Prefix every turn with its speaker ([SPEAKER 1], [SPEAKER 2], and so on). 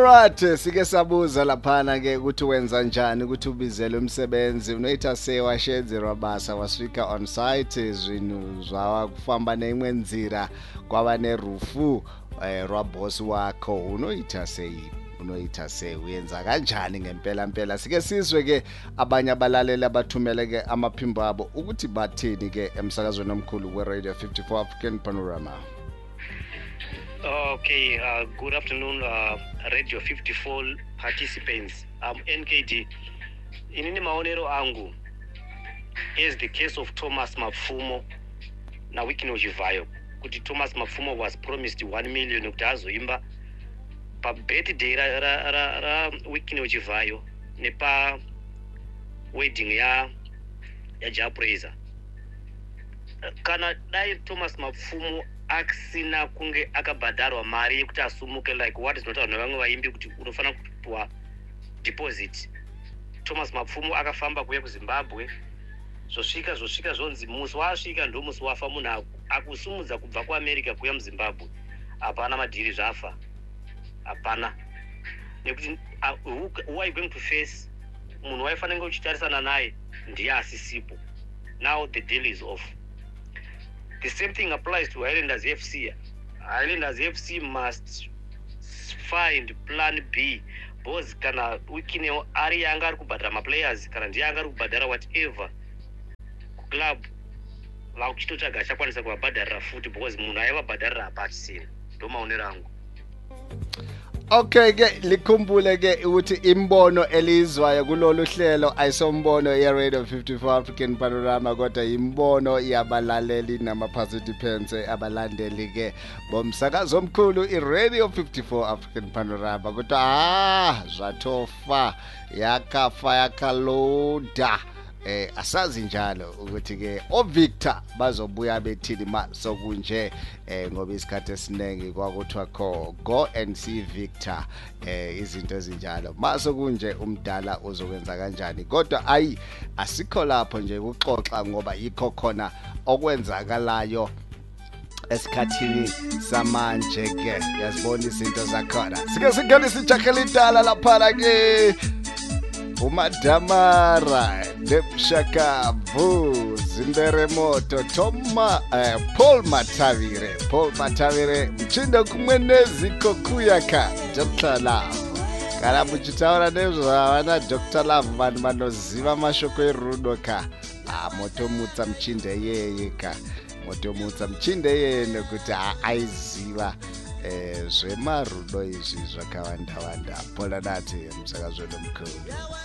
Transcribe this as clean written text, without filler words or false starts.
[SPEAKER 1] Alright, sike sabuza laphana ke ukuthi wenza njani ukuthi ubizele umsebenzi unoyitha sewashenze rabasa wasifika on site izwinu zwawa kufamba neimwe nzira kwaba nerufu raboss wakho unoyitha uyenza kanjani ngempela sike sizwe ke abanye abalaleli abathumele ke amaphimbo abo ukuthi bathini ke emsakazweni omkhulu we Radio 54 African Panorama.
[SPEAKER 2] Okay, good afternoon, Radio 54 participants. I'm NKD. Inini maonero angu is the case of Thomas Mapfumo na Wikino Chivayo. Kuti Thomas Mapfumo was promised 1 million kuti azoimba pa birthday ra Wikino Chivayo nepa wedding ya Japreza. Kana dai Thomas Mapfumo aksina kunge akabhadharwa mari yekuti asumuke like what is not on vamwe vaimbi kuti unofana kupiwa deposit. Thomas Mapfumo akafamba kuya kuZimbabwe zvosvika zvonzi musi wasvika ndo musi wafa munhu akusumudza kubva kuAmerica kuya muZimbabwe hapana madhiri zvafa hapana nekuti who are you going to face munhu waifanira uchitarisana naye ndiye asisipo. Now the deal is off. The same thing applies to Highlanders FC. Highlanders FC must find plan B. Because kana Wikine ari yanga ari kubhadhara maplayers kana ndiye anga ari kubhadhara whatever club la kuchitotsvaga achakwanisa kuvabhadharira futi because munhu aivabhadharira hapachisina. Ndo maonero angu.
[SPEAKER 1] Okay ke likhumbule ke ukuthi imbono elizwayo kulolu hlelo ayisombono ye Radio 54 African Panorama kodwa imbono yabalaleli nama participants abalandeli ke bomsakazo omkhulu iRadio 54 African Panorama kodwa zatofa yakaloda asazi njalo ukuthi ke oVictor bazobuya bethini sokunje ngoba isikhathi esiningi kwakuthiwa go and see Victor izinto ezinjalo masokunje umdala uzokwenza kanjani kodwa asikho lapho nje ukuxoxa ngoba yikho khona okwenzakalayo esikhathini samanje ke yazibona izinto zakhona sike singene sijakhela idala lapha ke uMadamara Debshakavu Zimberemoto Paul Matavire mchindo kumwenezi kokuyaka Dr. Love kana muchitaura nezvavana Dr. Love vanhu vanoziva mashoko erudo motomutsa mchinde yeye nekuti aiziva zvemarudo izvi zvakawanda pola nati msakazweni mkhulu.